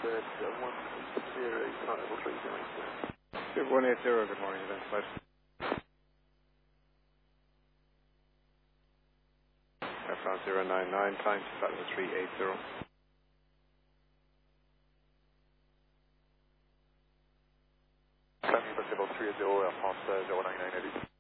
180, good morning, event flight. Air France 099, climb to flight 380. Climb possible 380, Air France 099 heavy.